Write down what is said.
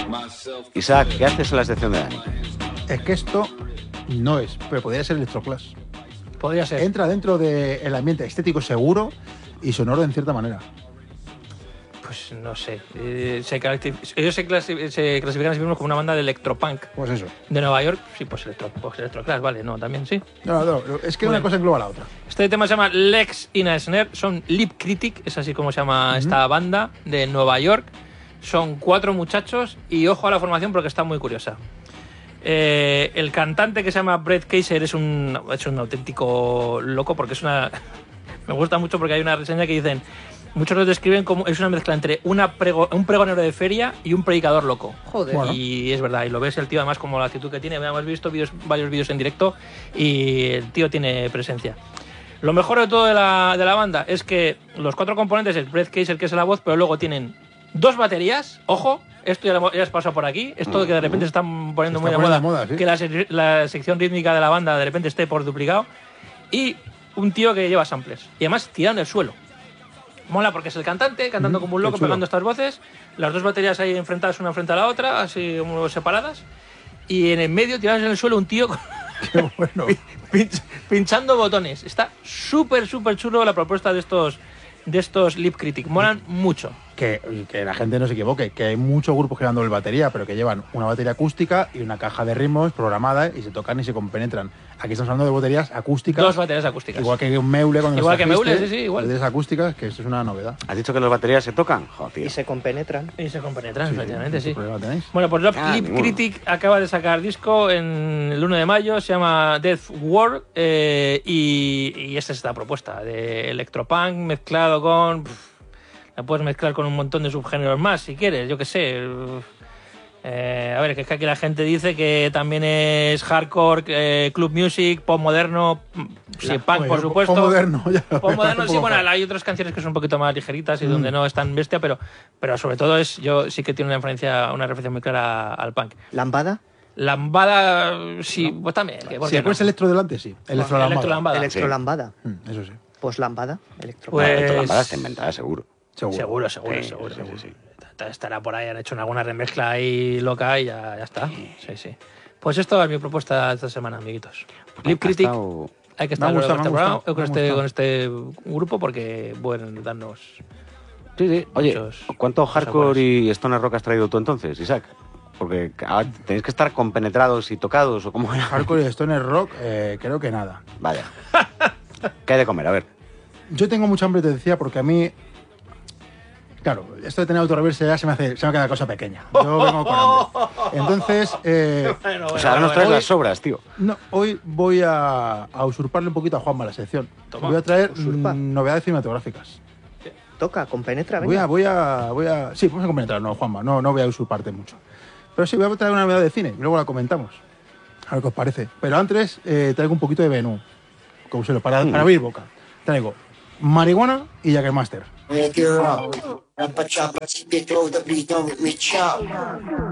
Isaac, ¿qué haces en la sección de Dani? Es que esto no es, pero podría ser Electroclash. Podría ser. Entra dentro del ambiente estético seguro y sonoro en cierta manera. Pues no sé. Ellos se clasifican a sí mismos como una banda de electropunk. Pues eso. De Nueva York. Sí, pues Electroclash, vale, no, también sí. No, es que una cosa engloba a la otra. Este tema se llama Legs in a Snare. Son Lip Critic, es así como se llama esta banda de Nueva York. Son 4 muchachos y ojo a la formación porque está muy curiosa. El cantante, que se llama Brett Kaiser, es un auténtico loco porque es una... Me gusta mucho porque hay una reseña que dicen... Muchos lo describen como es una mezcla entre un pregonero de feria y un predicador loco. Joder. Bueno. Y es verdad, y lo ves el tío además como la actitud que tiene. Hemos visto varios vídeos en directo y el tío tiene presencia. Lo mejor de todo de la banda es que los 4 componentes, el Brett Kaiser, que es la voz, pero luego tienen 2 baterías, ojo, esto ya has pasado por aquí, esto que de repente se están poniendo muy de moda, ¿sí? que la sección rítmica de la banda de repente esté por duplicado, y un tío que lleva samples, y además tirado en el suelo. Mola porque es el cantante, cantando como un loco, pegando estas voces, las 2 baterías ahí enfrentadas una frente a la otra, así como separadas, y en el medio, tirados en el suelo, un tío Qué bueno. pinchando botones. Está súper chulo la propuesta de estos Lip Critic. Molan mucho. Que la gente no se equivoque, que hay muchos grupos creando el batería, pero que llevan una batería acústica y una caja de ritmos programada y se tocan y se compenetran. Aquí estamos hablando de baterías acústicas. 2 baterías acústicas. Igual que un Meule cuando Igual que trajiste, Meule, sí, igual. Baterías acústicas, que esto es una novedad. ¿Has dicho que las baterías se tocan? Joder, tío. Y se compenetran. Y se compenetran, efectivamente, ¿Qué sí. problema tenéis? Bueno, pues Lip ninguno. Critic acaba de sacar disco en el 1 de mayo, se llama Death War, y esta es esta propuesta de electropunk mezclado con... La puedes mezclar con un montón de subgéneros más, si quieres, yo qué sé. A ver, que es que aquí la gente dice que también es hardcore, club music, pop moderno, sí, punk, por supuesto. Pop moderno, ya. Pop moderno, sí, bueno, hay otras canciones que son un poquito más ligeritas y donde no es tan bestia, pero sobre todo yo sí que tiene una referencia muy clara al punk. ¿Lambada? Lambada, sí, pues también. ¿Por Si qué pones no? electro delante, sí. Electrolambada. Electrolambada. Electrolambada. Eso sí. Pues lambada. Electro. Pues- Esto lambada está inventada, seguro. Seguro. Sí. Estará por ahí, han hecho alguna remezcla ahí loca y ya está. Sí. Pues esto es mi propuesta esta semana, amiguitos. Lip Critic, hay que estar Me ha gustado. con este grupo porque pueden darnos... Sí. Oye, Muchos ¿cuánto cosas hardcore y stoner rock has traído tú entonces, Isaac? Porque tenéis que estar compenetrados y tocados, ¿o cómo era? Hardcore y stoner rock, creo que nada. Vaya. ¿Qué hay de comer? A ver. Yo tengo mucha hambre, te decía, porque a mí... Claro, esto de tener autorreverse ya se me queda cosa pequeña. Yo vengo con hambre. Entonces, O sea, ahora nos traes las sobras, tío. no, hoy voy a usurparle un poquito a Juanma la sección. Toma, Voy a traer usurpa. novedades cinematográficas. Toca, compenetra, venga. Voy a... Sí, vamos a compenetrar, no, Juanma, no voy a usurparte mucho. Pero sí, voy a traer una novedad de cine y luego la comentamos. A ver qué os parece. Pero antes traigo un poquito de menú, como se lo para abrir boca. Traigo marihuana y Jägermeister. Make it raw. Rappa choppa, spit throw the beat on with me chop.